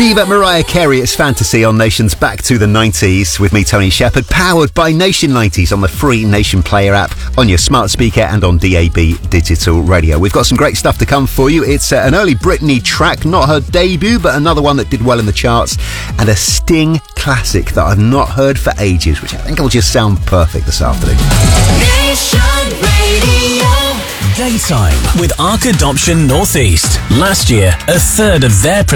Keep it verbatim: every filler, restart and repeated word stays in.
Diva Mariah Carey, it's Fantasy on Nation's Back to the nineties with me, Tony Shepherd, powered by Nation nineties on the free Nation Player app, on your smart speaker and on D A B digital radio. We've got some great stuff to come for you. It's uh, an early Britney track, not her debut, but another one that did well in the charts, and a Sting classic that I've not heard for ages, which I think will just sound perfect this afternoon. Nation Radio. Daytime with Arc Adoption Northeast. Last year, a third of their